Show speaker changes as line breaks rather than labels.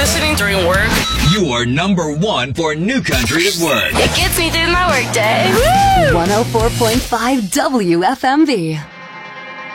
listening during work.
You are number one for New Country at work.
It gets me through my workday. Woo!
104.5 WFMV.